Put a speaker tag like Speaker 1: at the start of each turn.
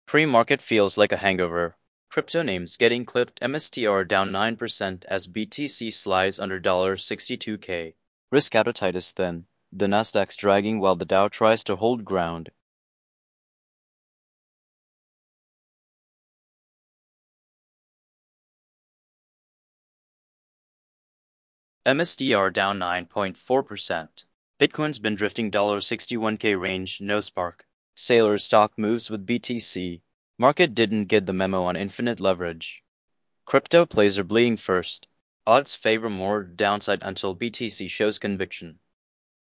Speaker 1: Pre-market feels like a hangover. Crypto names getting clipped. MSTR down 9% as BTC slides under $62K. Risk appetite is thin. The Nasdaq's dragging while the Dow tries to hold ground. MSTR down 9.4%. Bitcoin's been drifting $61K range, no spark. Sailor stock moves with BTC. Market didn't get the memo on infinite leverage. Crypto plays are bleeding first. Odds favor more downside until BTC shows conviction.